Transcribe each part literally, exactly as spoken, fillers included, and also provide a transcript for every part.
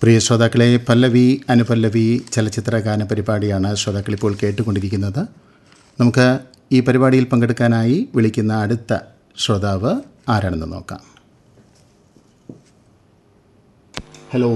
പ്രിയ ശ്രോതാക്കളെ, പല്ലവി അനുപല്ലവി ചലച്ചിത്ര ഗാന പരിപാടിയാണ് ശ്രോതാക്കൾ ഇപ്പോൾ കേട്ടുകൊണ്ടിരിക്കുന്നത്. നമുക്ക് ഈ പരിപാടിയിൽ പങ്കെടുക്കാനായി വിളിക്കുന്ന അടുത്ത ശ്രോതാവ് ആരാണെന്ന് നോക്കാം. ഹലോ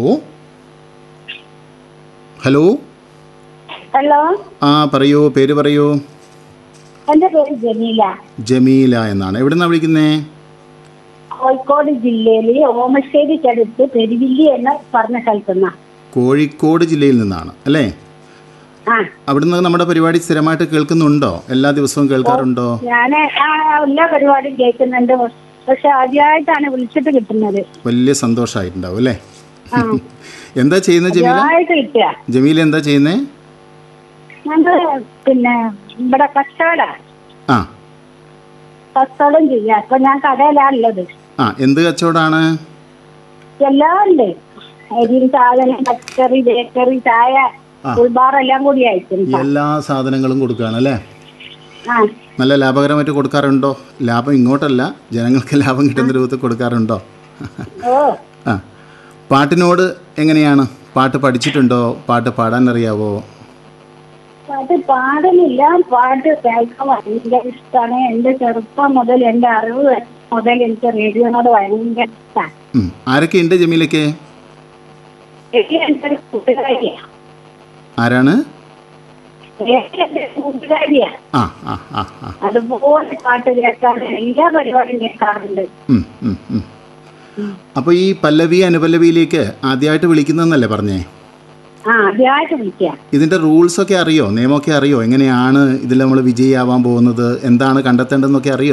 ഹലോ ഹലോ ആ പറയൂ, പേര് പറയൂ. എന്റെ പേര് ജമീല. ജമീല എന്നാണ്. എവിടുന്നാണ് വിളിക്കുന്നേ? കോഴിക്കോട് ജില്ലയില് ഓമശ്ശേരിക്കടുത്ത് പെരുവില്ലി എന്ന പറഞ്ഞ സ്ഥലത്തുനിന്നാ. കോഴിക്കോട് ജില്ലയിൽ നിന്നാണ് അല്ലേ? ആ, അവിടുന്ന് നമ്മുടെ പരിപാടി സ്ഥിരമായിട്ട് കേൾക്കുന്നുണ്ടോ? എല്ലാ ദിവസവും കേൾക്കാറുണ്ടോ? ഞാൻ എല്ലാ പരിപാടിയും കേൾക്കുന്നുണ്ട്. പക്ഷെ ആദ്യമായിട്ടാണ് വിളിച്ചിട്ട് കിട്ടുന്നത്. വലിയ സന്തോഷമായിട്ടുണ്ടാവും അല്ലേ? ആ, എന്താ ചെയ്യുന്നത് ജമീല? ആദ്യമായിട്ട് കിട്ടുക. ജമീല എന്താ ചെയ്യുന്നേ? ഞങ്ങള് പിന്നെ ഇവിടെ കച്ചവടം ആ കച്ചവടം ചെയ്യാം. അപ്പൊ ഞാൻ കടയിലാണുള്ളത്. ആ എന്ത് കച്ചവടമാണ്? എല്ലാം ഉണ്ട്. അരി, സാധനം, പച്ചക്കറി, ബേക്കറി, ചായ, ഉൾബാർ എല്ലാം കൂടി ആയിട്ടുണ്ട്. എല്ലാ സാധനങ്ങളും കൊടുക്കുകയാണ് അല്ലേ? ആ, നല്ല ലാഭകരമായിട്ട് കൊടുക്കാറുണ്ടോ? ലാഭം ഇങ്ങോട്ടല്ല, ജനങ്ങൾക്ക് ലാഭം കിട്ടുന്ന രൂപത്തിൽ കൊടുക്കാറുണ്ടോ? ഓ ആ പാട്ടിനോട് എങ്ങനെയാണ്? പാട്ട് പഠിച്ചിട്ടുണ്ടോ? പാട്ട് പാടാൻ അറിയാവോ? പാട്ട് പാടുന്നില്ല. പാട്ട് കേൾക്കാൻ ഭയങ്കര ഇഷ്ടമാണ്. എന്റെ ചെറുപ്പം മുതൽ, എന്റെ അറിവ് മുതൽ എനിക്ക് റേഡിയോനോട് ഭയങ്കര ഇഷ്ടമാണ്. ഉം. ആരൊക്കെ ഉണ്ട് ജമീലയ്ക്ക്? എന്റെ ഒരു കൂട്ടുകാരിയാ. ആരാണ്? എന്റെ കൂട്ടുകാരിയാ. ആ ആ ആ ആ അതുപോലെ പാട്ട് കേൾക്കാറുണ്ട്. എല്ലാ പരിപാടിയും കേൾക്കാറുണ്ട്. ഉം, ഉം, ഉം. അപ്പോൾ ഈ പല്ലവി അനുപല്ലവിയിലേക്ക് ആദ്യമായിട്ട് വിളിക്കുന്നതെന്നല്ലേ പറഞ്ഞേ? ആ, ആദ്യമായിട്ട് വിളിക്കുക. ഇതിൻ്റെ റൂൾസൊക്കെ അറിയോ? നിയമമൊക്കെ അറിയോ? എങ്ങനെയാണ് ഇതിൽ നമ്മൾ വിജയിയാവാൻ പോകുന്നത്? എന്താണ് കണ്ടെത്തേണ്ടതെന്നൊക്കെ അറിയോ?